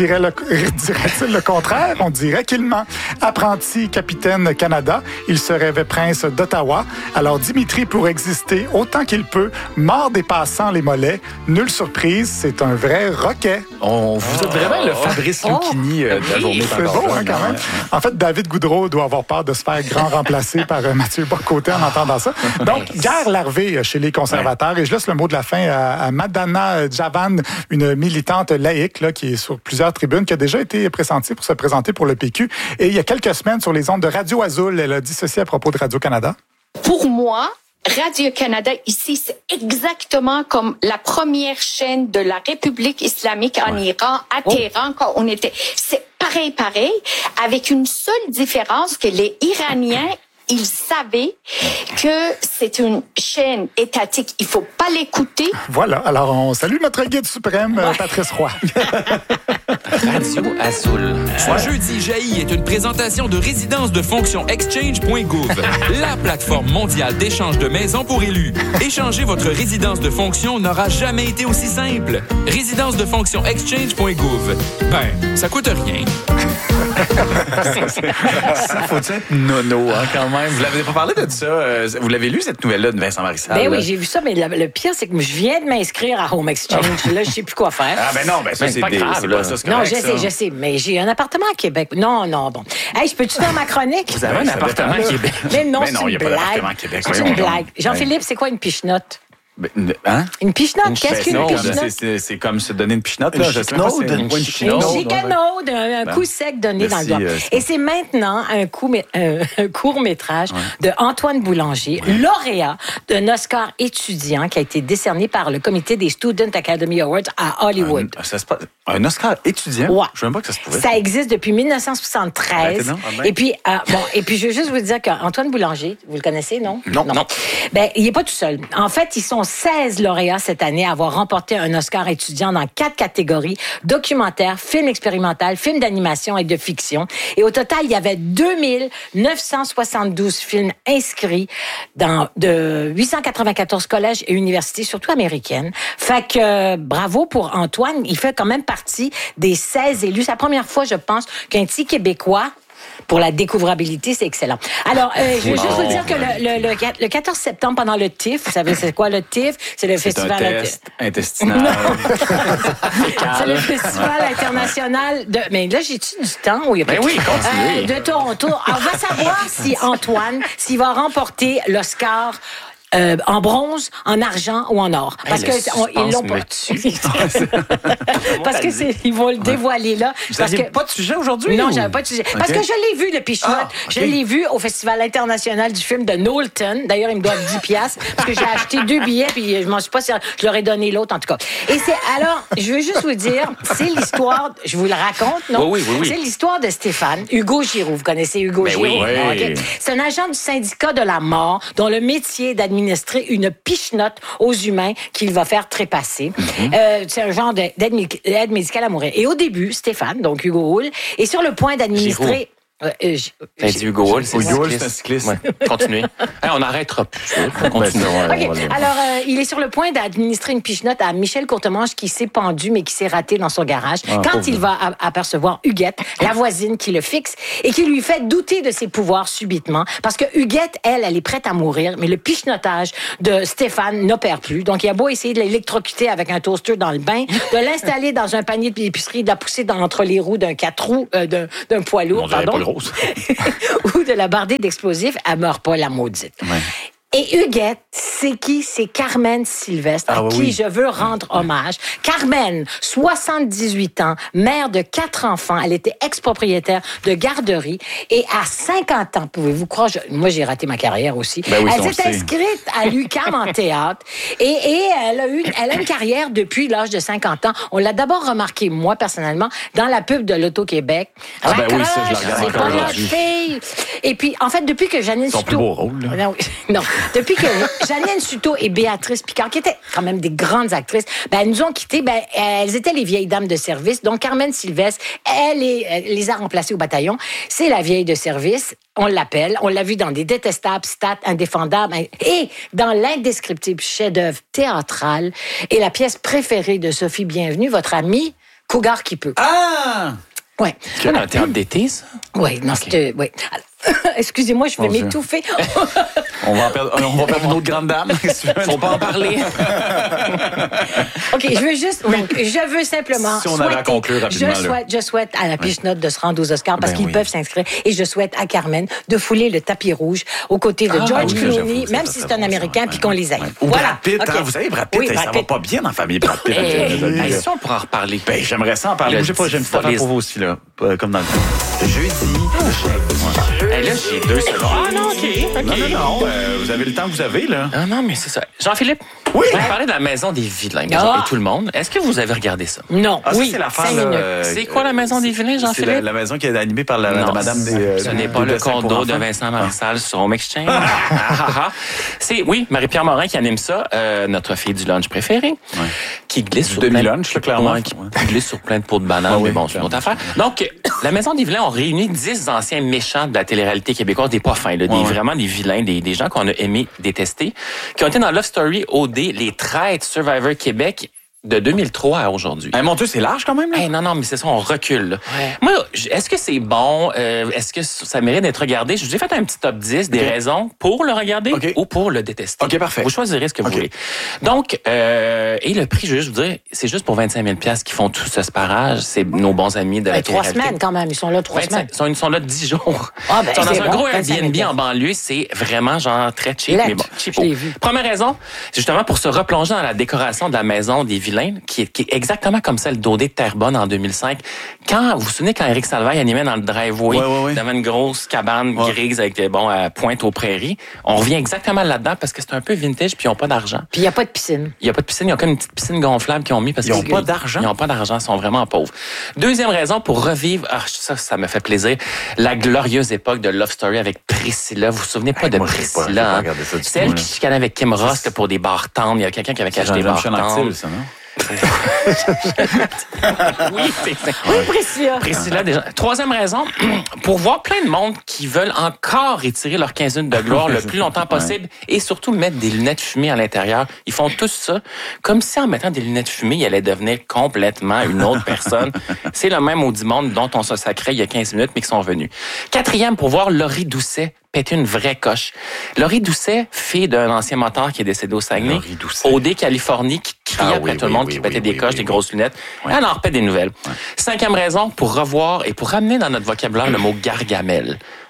Dirait-il le contraire? On dirait qu'il ment. Apprenti capitaine Canada, il se rêvait prince d'Ottawa. Alors Dimitri, pour exister autant qu'il peut, mord dépassant les mollets. Nulle surprise, c'est un vrai roquet. Vous êtes vraiment le Fabrice Lucchini de la journée. C'est beau, hein, quand même. En fait, David Goudreau doit avoir peur de se faire grand remplacer par Mathieu Bock-Côté en entendant ça. Donc, guerre larvée chez les conservateurs. Et je laisse le mot de la fin à Madana Javan, une militante laïque là, qui est sur plusieurs tribunes, qui a déjà été pressentie pour se présenter pour le PQ. Et il y a quelques semaines, sur les ondes de Radio Azul, elle a dit ceci à propos de Radio-Canada. Pour moi, Radio-Canada, ici, c'est exactement comme la première chaîne de la République islamique en Iran, à Téhéran, quand on était... C'est pareil, avec une seule différence que les Iraniens, ils savaient que c'est une chaîne étatique. Il faut pas l'écouter. Voilà. Alors, on salue notre guide suprême, Patrice Roy. Radio Azul. Ce jeudi jaillit est une présentation de résidence de fonction exchange.gouv, la plateforme mondiale d'échange de maisons pour élus. Échanger votre résidence de fonction n'aura jamais été aussi simple. Résidence de fonction exchange.gouv. Ça coûte rien. Ça faut être nono, hein, quand même. Vous l'avez pas parlé de ça. Vous l'avez lu, cette nouvelle-là de Vincent Marissal? Ben oui, j'ai vu ça, mais le pire, c'est que je viens de m'inscrire à Home Exchange. Là, je sais plus quoi faire. Ah, ben non, ça, c'est pas grave. C'est pas ça, c'est correct, je sais, mais j'ai un appartement à Québec. Non, bon. Hey, je peux-tu faire ma chronique? Vous avez un appartement à Québec? Mais non, il n'y a pas d'appartement à Québec. C'est une blague. Jean-Philippe, c'est quoi une pichenote? Hein? Une pichenote? Qu'est-ce qu'une pichenote? C'est comme se donner une pichenote, là. Une chicanaude, un coup sec donné dans le doigt. Et c'est maintenant un court-métrage de Antoine Boulanger, lauréat d'un Oscar étudiant qui a été décerné par le comité des Student Academy Awards à Hollywood. Un Oscar étudiant? Ouais. Je ne sais même pas que ça se pouvait. Ça existe depuis 1973. Et puis, je veux juste vous dire qu'Antoine Boulanger, vous le connaissez, non? Non. Ben, il n'est pas tout seul. En fait, ils sont 16 lauréats cette année à avoir remporté un Oscar étudiant dans 4 catégories: documentaire, film expérimental, film d'animation et de fiction. Et au total, il y avait 2972 films inscrits de 894 collèges et universités, surtout américaines. Fait que bravo pour Antoine. Il fait quand même partie des 16 élus. C'est la première fois, je pense, qu'un petit Québécois, pour la découvrabilité, c'est excellent. Alors, je veux juste vous dire que le 14 septembre, pendant le TIFF, vous savez c'est quoi le TIFF? C'est le festival... C'est un test intestinal. C'est le festival international de... Mais là, j'ai-tu du temps? Oui, continuez. De Toronto. Alors, on va savoir si Antoine, s'il va remporter l'Oscar en bronze, en argent ou en or. Parce que ils l'ont pas. Parce que ils vont le dévoiler là. Parce que pas de sujet aujourd'hui? Non, j'avais pas de sujet. Parce que je l'ai vu, le Piche-Note. Je l'ai vu au Festival international du film de Knowlton. D'ailleurs, ils me doivent 10 piastres parce que j'ai acheté 2 billets puis je m'en suis pas je leur ai donné l'autre en tout cas. Et alors, je veux juste vous dire, c'est l'histoire, je vous le raconte, non? Oui. C'est l'histoire de Stéphane, Hugo Giroux. Vous connaissez Hugo Giroux? Oui. Okay. C'est un agent du syndicat de la mort dont le métier est d'administrer une piche-note aux humains qu'il va faire trépasser. C'est un genre d'aide médicale à mourir. Et au début, Stéphane, donc Hugo Houle, est sur le point d'administrer... T'as dit Hugo Hull, c'est un cycliste. Ouais. Continuez. On n'arrêtera plus. Continuons. OK. Alors, il est sur le point d'administrer une piche-note à Michel Courtemanche qui s'est pendu, mais qui s'est raté dans son garage. Quand il va apercevoir Huguette, la voisine qui le fixe et qui lui fait douter de ses pouvoirs subitement. Parce que Huguette, elle est prête à mourir, mais le piche-notage de Stéphane n'opère plus. Donc, il a beau essayer de l'électrocuter avec un toaster dans le bain, de l'installer dans un panier d'épicerie, de la pousser entre les roues d'un 4 roues, d'un poids lourd, ou de la barder d'explosifs, elle meurt pas, la maudite. Ouais. Et Huguette, c'est qui? C'est Carmen Sylvestre, à qui je veux rendre hommage. Carmen, 78 ans, mère de 4 enfants. Elle était ex-propriétaire de garderie. Et à 50 ans, pouvez-vous croire, moi j'ai raté ma carrière aussi. Elle s'est inscrite à l'UQAM en théâtre. Et elle a une carrière depuis l'âge de 50 ans. On l'a d'abord remarqué, moi personnellement, dans la pub de l'Auto-Québec. Ça, je la regarde encore aujourd'hui. Et puis, en fait, depuis que Janine Son plus beau rôle, là. Non. Depuis que Janine Suto et Béatrice Picard, qui étaient quand même des grandes actrices, elles nous ont quittés. Elles étaient les vieilles dames de service. Donc, Carmen Sylvestre, elle les a remplacées au bataillon. C'est la vieille de service. On l'appelle. On l'a vu dans des détestables stats indéfendables et dans l'indescriptible chef-d'œuvre théâtral et la pièce préférée de Sophie Bienvenue, votre amie Cougar qui peut. Ah! Ouais. C'est un théâtre d'été, ça? Oui, non, c'était... Oui. Excusez-moi, je vais m'étouffer. On va perdre une autre grande dame. Faut pas en parler. OK, je veux simplement si on avait à conclure rapidement, je souhaite à la piche-note de se rendre aux Oscars parce qu'ils peuvent s'inscrire. Et je souhaite à Carmen de fouler le tapis rouge aux côtés de George Clooney, même si c'est un Américain, puis qu'on les aille. Ou Brad Pitt, vous savez, Brad Pitt, ça va pas bien dans la famille Brad Pitt. Si on pourra en reparler. J'aimerais ça en parler. J'ai une petite affaire pour vous aussi, là, comme dans le temps. Jeudi. Là, j'ai 2 secondes. Ah non, OK. Non. Vous avez le temps que vous avez, là. Ah non, mais c'est ça. Jean-Philippe, vous parlez de la Maison des Vilains et tout le monde. Est-ce que vous avez regardé ça? Non. Oui, c'est l'affaire. C'est quoi la Maison des Vilains, Jean-Philippe? C'est la maison qui est animée par la madame des... Ce n'est pas le condo de Vincent Marissal sur Home Exchange. C'est, Marie-Pierre Morin qui anime ça, notre fille du lunch préférée, qui glisse sur qui glisse sur plein de pots de bananes, mais bon, c'est une autre affaire. Donc, la Maison des Vilains ont réuni 10 anciens méchants de la télé-réalité québécoise, des pas fins, vraiment des vilains, des gens qu'on a aimé détester, qui ont été dans Love Story, OD, Les Traîtres, Survivor Québec, de 2003 à aujourd'hui. Mon Dieu, c'est large quand même, là. Non, mais c'est ça, on recule. Ouais. Moi, est-ce que c'est bon? Est-ce que ça mérite d'être regardé? Je vous ai fait un petit top 10 des raisons pour le regarder ou pour le détester. OK, parfait. Vous choisirez ce que vous voulez. Donc, et le prix, je veux juste vous dire, c'est juste pour 25 000 $ qu'ils font tout ce sparage. C'est nos bons amis de la télé-réalité. 3 semaines quand même. Ils sont là 3 semaines. Ils sont là 10 jours. Ils sont dans un gros Airbnb en banlieue. C'est vraiment genre très cheap. Mais bon, cheapo. Première raison, c'est justement pour se replonger dans la décoration de la Maison des Vilains, qui est exactement comme celle d'OD de Terrebonne en 2005. Vous vous souvenez quand Éric Salvaille animait dans le driveway, devant une grosse cabane grise avec à Pointe-aux-Prairies, on revient exactement là-dedans parce que c'est un peu vintage puis ils n'ont pas d'argent. Puis il n'y a pas de piscine. Il n'y a pas de piscine, ils ont comme une petite piscine gonflable qu'ils ont mis parce qu'ils n'ont pas d'argent. Ils n'ont pas d'argent, ils sont vraiment pauvres. Deuxième raison pour revivre, ça me fait plaisir, la glorieuse époque de Love Story avec Priscilla. Vous vous souvenez pas de Priscilla? C'est elle qui chicanait avec Kim Ross pour des bars tendres. Il y a quelqu'un qui avait acheté des bars tendres. Oui, Priscilla, déjà. Troisième raison, pour voir plein de monde qui veulent encore étirer leur quinzaine de gloire le plus longtemps possible et surtout mettre des lunettes fumées à l'intérieur. Ils font tous ça comme si en mettant des lunettes fumées, ils allaient devenir complètement une autre personne. C'est le même maudit monde dont on se sacrait il y a 15 minutes, mais qui sont venus. Quatrième, pour voir Laurie Doucet péter une vraie coche. Laurie Doucet, fille d'un ancien moteur qui est décédé au Saguenay, OD Californie, qui criait après tout le monde, qui pétait des coches, des grosses lunettes. Elle en repète des nouvelles. Cinquième raison, pour revoir et pour ramener dans notre vocabulaire le mot Gargamel.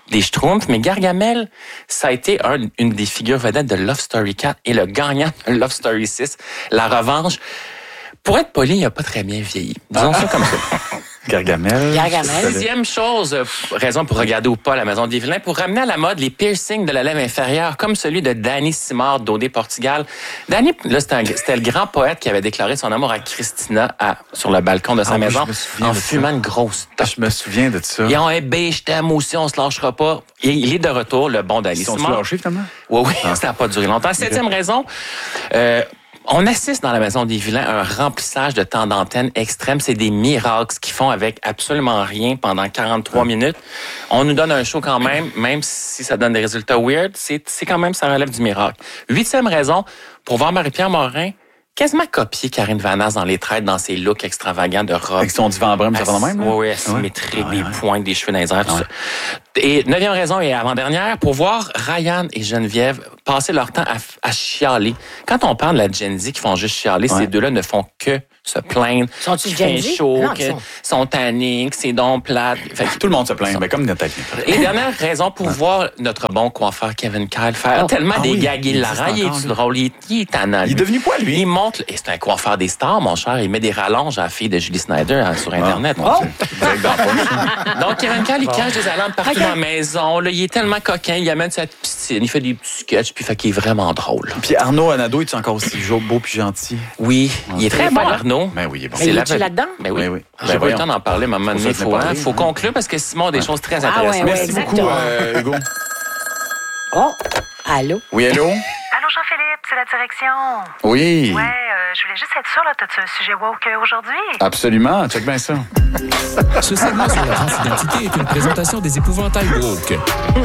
des Schtroumpfs, mais Gargamel, ça a été une des figures vedettes de Love Story 4 et le gagnant de Love Story 6, La Revanche. Pour être poli, il n'a pas très bien vieilli. Disons ça comme ça. Gargamel. Sixième chose, raison pour regarder ou pas La Maison des Vilains, pour ramener à la mode les piercings de la lèvre inférieure, comme celui de Danny Simard d'Odé Portugal. Danny, là, c'était le grand poète qui avait déclaré son amour à Christina sur le balcon de sa maison en fumant une grosse top. Je me souviens de ça. Ils ont un B, je t'aime aussi, on se lâchera pas. Et il est de retour, le bon Danny Simard. Ils sont lâchés, finalement? Oui, ça n'a pas duré longtemps. Septième raison, on assiste dans La Maison des Vilains à un remplissage de temps d'antenne extrême. C'est des miracles qu'ils font avec absolument rien pendant 43 minutes. On nous donne un show quand même si ça donne des résultats weird, c'est quand même, ça relève du miracle. Huitième raison, pour voir Marie-Pierre Morin quasiment copier Karine Vanasse dans les traites, dans ses looks extravagants de robe. Avec son divan brun, ça va de même? Oui, asymétrique, des pointes, des cheveux dans les airs, tout ça. Et neuvième raison et avant-dernière, pour voir Ryan et Geneviève passer leur temps à chialer. Quand on parle de la Gen Z qui font juste chialer, ces deux-là ne font que se plaindre. Sont-ils Gen Z? Chaud, sont tannés, que c'est donc plate. Tout le monde se plaint, mais comme Nathalie. Et dernière raison pour voir notre bon coiffeur Kevin Kyle faire tellement des gags hilarants. Il est drôle, il est tannant. Il est devenu quoi, lui? Il monte, et c'est un coiffeur des stars, mon cher. Il met des rallonges à la fille de Julie Snyder sur Internet. Donc, Kevin Kyle, il cache des alarmes partout dans la maison. Là, il est tellement coquin, il amène sa piscine, il fait des petits sketchs, puis fait qu'il est vraiment drôle. Puis Arnaud Anado, est-il encore aussi beau puis gentil? Oui, il est très bon, Arnaud. Ben oui, il est bon. Mais es-tu là-dedans? Ben oui. J'ai pas eu le temps d'en parler, mais à un moment donné, il faut conclure parce que Simon a des choses très intéressantes. Merci beaucoup, Hugo. Oh, allô? Oui, allô? Allô, Jean-Philippe, c'est la direction. Oui. Ouais, je voulais juste être sûre, là, t'as-tu un sujet woke aujourd'hui? Absolument, check bien ça. Ce segment sur la transidentité est une présentation des épouvantails woke.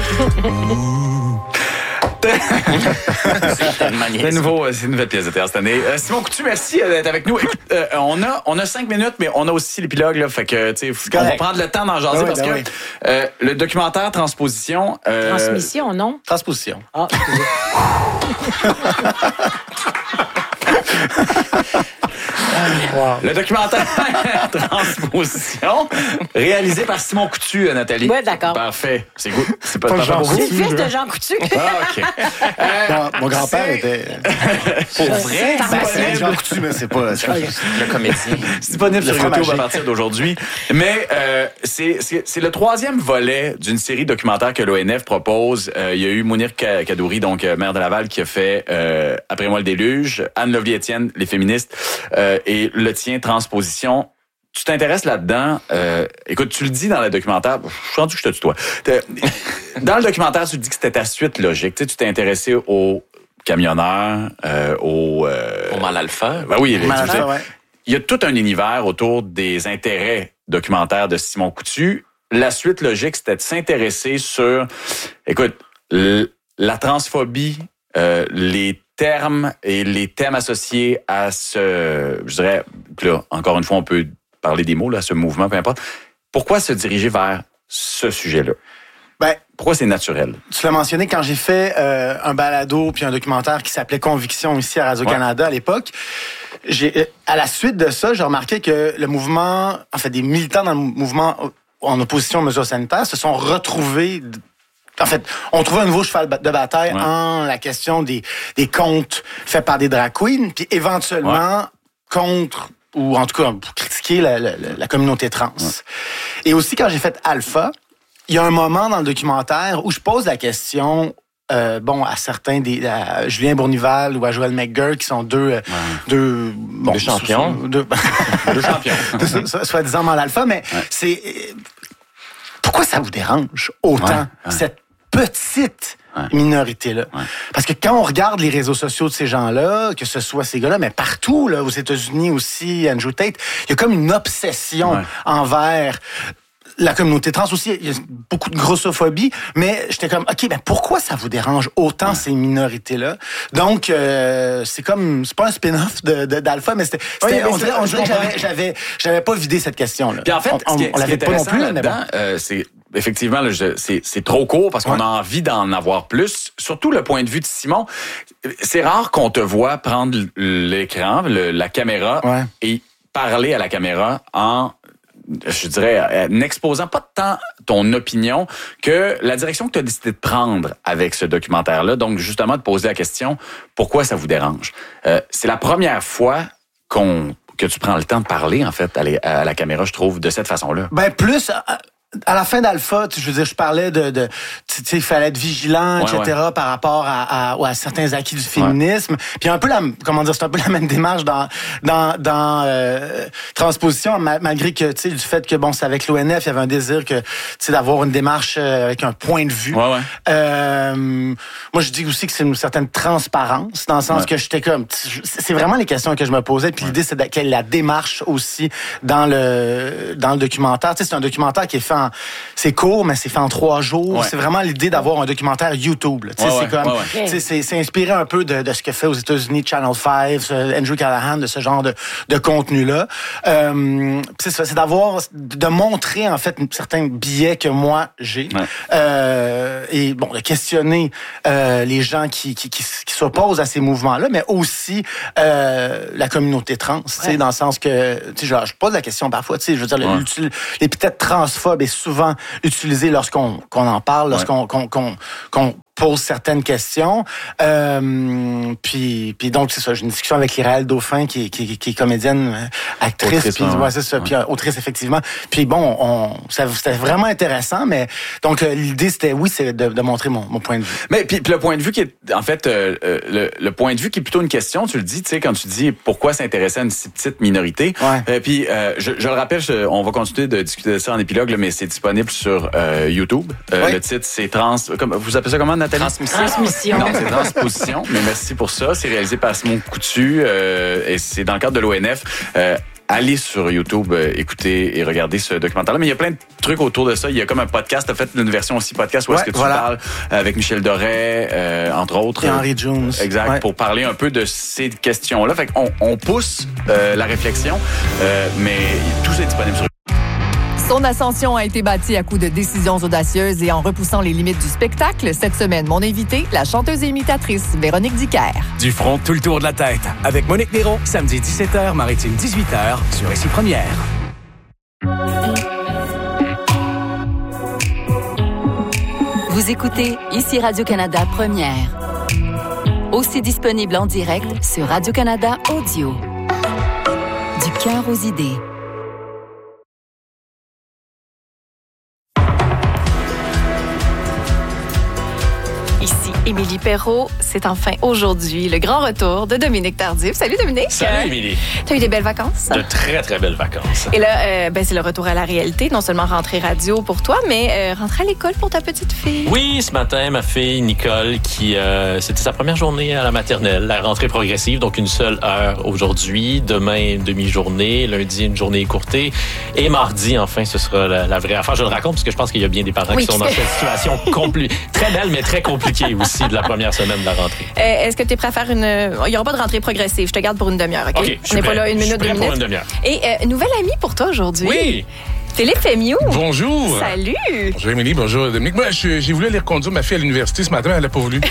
C'est nouveau, c'est une nouvelle pièce de théâtre cette année. Simon Coutu, merci d'être avec nous. Écoute, on a 5 minutes, mais on a aussi l'épilogue, là, fait que, tu sais, on va prendre le temps d'en jaser parce que le documentaire Transposition... Transmission, non? Transposition. Ah, excusez. Wow. Le documentaire Transposition, réalisé par Simon Coutu, Nathalie. Oui, d'accord. Parfait. C'est good. C'est pas Jean Coutu. C'est le fils de Jean Coutu. Ah, OK. Mon grand-père était... Pour vrai? C'est Jean Coutu, mais c'est pas... Le comédien. C'est disponible sur YouTube à partir d'aujourd'hui. Mais c'est le 3e volet d'une série documentaire que l'ONF propose. Il y a eu Mounir Kadouri, donc maire de Laval, qui a fait Après moi le déluge, Anne Lovely-Étienne, Les féministes, et le tien, Transposition. Tu t'intéresses là-dedans. Écoute, tu le dis dans le documentaire. Je suis rendu que je te tutoie. Dans le documentaire, tu dis que c'était ta suite logique. Tu t'es intéressé aux camionneurs, au mal alpha. Ben oui, il y a tout un univers autour des intérêts documentaires de Simon Coutu. La suite logique, c'était de s'intéresser sur, écoute, la transphobie, les termes et les thèmes associés à je dirais, là, encore une fois, on peut parler des mots, là, ce mouvement, peu importe. Pourquoi se diriger vers ce sujet-là? Ben, pourquoi c'est naturel? Tu l'as mentionné quand j'ai fait un balado puis un documentaire qui s'appelait Conviction ici à Radio-Canada à l'époque. À la suite de ça, j'ai remarqué que le mouvement, en fait, des militants dans le mouvement en opposition aux mesures sanitaires se sont retrouvés. En fait, on trouvait un nouveau cheval de bataille en la question des contes faits par des drag queens, puis éventuellement contre, ou en tout cas pour critiquer la communauté trans. Et aussi, quand j'ai fait Alpha, il y a un moment dans le documentaire où je pose la question à certains à Julien Bournival ou à Joël McGurk, qui sont deux champions. Deux champions. Soi-disant dans l'Alpha, mais c'est... Pourquoi ça vous dérange autant, cette petite minorité-là? Parce que quand on regarde les réseaux sociaux de ces gens-là, que ce soit ces gars-là, mais partout, là, aux États-Unis aussi, Andrew Tate, il y a comme une obsession envers la communauté trans aussi. Il y a beaucoup de grossophobie, mais j'étais comme, OK, ben pourquoi ça vous dérange autant ces minorités-là? Donc, c'est pas un spin-off d'Alpha, mais on dirait que j'avais pas vidé cette question-là. Puis en fait, on l'avait pas non plus là-dedans. C'est effectivement, là, c'est trop court parce qu'on a envie d'en avoir plus. Surtout le point de vue de Simon. C'est rare qu'on te voit prendre l'écran, la caméra et parler à la caméra en je dirais, n'exposant pas tant ton opinion que la direction que tu as décidé de prendre avec ce documentaire-là. Donc, justement, de poser la question, pourquoi ça vous dérange? C'est la première fois que tu prends le temps de parler, en fait, à la caméra, je trouve, de cette façon-là. Ben, plus... À la fin d'Alpha, je veux dire, je parlais de tu sais, il fallait être vigilant, etc., par rapport à certains acquis du féminisme. Puis un peu c'est un peu la même démarche dans Transposition, malgré que, tu sais, du fait que, bon, c'est avec l'ONF, il y avait un désir que, tu sais, d'avoir une démarche avec un point de vue. Moi, je dis aussi que c'est une certaine transparence, dans le sens que j'étais comme, c'est vraiment les questions que je me posais. Puis l'idée, c'est quelle est la démarche aussi dans le documentaire. Tu sais, c'est un documentaire qui est fait c'est court, mais c'est fait en 3 jours. Ouais. C'est vraiment l'idée d'avoir un documentaire YouTube. C'est inspiré un peu de ce que fait aux États-Unis Channel 5, Andrew Callahan, de ce genre de contenu-là. C'est de montrer en fait certains biais que moi j'ai. Et bon, de questionner les gens qui s'opposent à ces mouvements-là, mais aussi la communauté trans, dans le sens que, je pose la question parfois, je veux dire, l'épithète transphobe est souvent utilisé lorsqu'on en parle, lorsqu'on pose certaines questions. Puis donc, c'est ça, j'ai une discussion avec Lyraël Dauphin, qui est comédienne, actrice, puis c'est ça, puis autrice, effectivement. Puis bon, c'était vraiment intéressant, mais donc l'idée, c'est de montrer mon point de vue. Mais puis le point de vue qui est, en fait, le point de vue qui est plutôt une question, tu le dis, tu sais, quand tu dis pourquoi s'intéresser à une si petite minorité. Puis je le rappelle, on va continuer de discuter de ça en épilogue, là, mais c'est disponible sur YouTube. Le titre, c'est vous appelez ça comment, Nathalie? Transmission. Non, c'est Transposition, mais merci pour ça. C'est réalisé par Simon Coutu et c'est dans le cadre de l'ONF. Allez sur YouTube, écoutez et regardez ce documentaire-là. Mais il y a plein de trucs autour de ça. Il y a comme un podcast. Tu as fait une version aussi podcast où est-ce que tu parles avec Michel Doré, entre autres. Et Henry Jones. Exact, pour parler un peu de ces questions-là. Fait qu'on pousse la réflexion, mais tout est disponible sur YouTube. Son ascension a été bâtie à coups de décisions audacieuses et en repoussant les limites du spectacle. Cette semaine, mon invitée, la chanteuse et imitatrice Véronique Dicker. Du front, tout le tour de la tête. Avec Monique Néron, samedi 17h, Maritime 18h, sur Ici Première. Vous écoutez Ici Radio-Canada Première. Aussi disponible en direct sur Radio-Canada Audio. Du cœur aux idées. Ici Émilie Perrault, c'est enfin aujourd'hui le grand retour de Dominique Tardif. Salut Dominique! Salut Émilie! T'as eu des belles vacances? De très très belles vacances. Et là, c'est le retour à la réalité, non seulement rentrée radio pour toi, mais rentrée à l'école pour ta petite fille. Oui, ce matin, ma fille Nicole, c'était sa première journée à la maternelle, la rentrée progressive, donc une seule heure aujourd'hui, demain une demi-journée, lundi une journée écourtée, et mardi, enfin, ce sera la vraie affaire. Je le raconte parce que je pense qu'il y a bien des parents qui sont dans cette situation très belle, mais très compliquée aussi de la première semaine de la rentrée. Est-ce que tu es prêt à faire il n'y aura pas de rentrée progressive. Je te garde pour une demi-heure, OK? On n'est pas là une minute, 2 minutes. Pour une demi-heure. Et nouvelle amie pour toi aujourd'hui. Oui! Philippe Fémieux. Bonjour. Salut. Bonjour Émilie, bonjour Dominique. Moi, j'ai voulu aller reconduire ma fille à l'université ce matin, mais elle n'a pas voulu.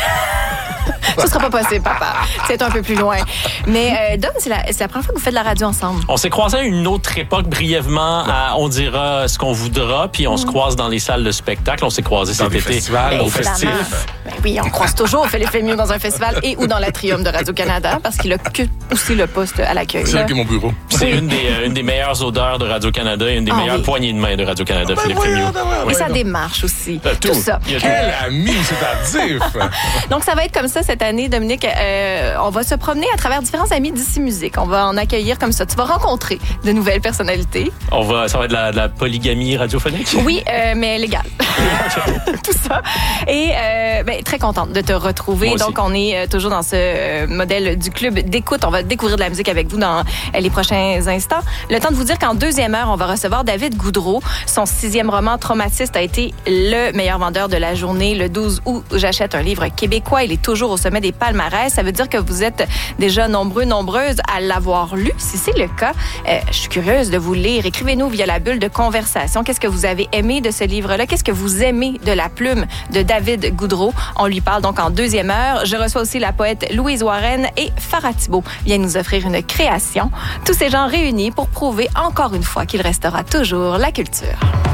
Ce sera pas possible, papa. C'est un peu plus loin. Mais Dom, c'est la première fois que vous faites de la radio ensemble. On s'est croisés à une autre époque brièvement. On dira ce qu'on voudra, puis on se croise dans les salles de spectacle. On s'est croisés cet été au festif. Ben oui, on croise toujours Philippe Fémieux dans un festival et ou dans l'Atrium de Radio-Canada parce qu'il occupe aussi le poste à l'accueil. C'est là que mon bureau. C'est une des meilleures odeurs de Radio-Canada et une des meilleures poignées de main de Radio-Canada, Philippe Fémieux. Et sa démarche aussi. Tout ça. Quel ami, c'est tardif! Donc, ça va être comme ça cette année, Dominique. On va se promener à travers différents amis d'ici musique. On va en accueillir comme ça. Tu vas rencontrer de nouvelles personnalités. Ça va être de la polygamie radiophonique? Oui, mais légale. Tout ça. Et très contente de te retrouver. Donc, on est toujours dans ce modèle du club d'écoute. On va découvrir de la musique avec vous dans les prochains instants. Le temps de vous dire qu'en deuxième heure, on va recevoir David Goudreau. Son 6e roman, Traumatiste, a été le meilleur vendeur de la journée. Le 12 août, j'achète un livre québécois. Il est toujours au sommet des palmarès. Ça veut dire que vous êtes déjà nombreuses à l'avoir lu. Si c'est le cas, je suis curieuse de vous lire. Écrivez-nous via la bulle de conversation. Qu'est-ce que vous avez aimé de ce livre-là? Qu'est-ce que vous aimez de la plume de David Goudreau? On lui parle donc en deuxième heure. Je reçois aussi la poète Louise Warren et Farah Thibault viennent nous offrir une création. Tous ces gens réunis pour prouver encore une fois qu'il restera toujours la culture.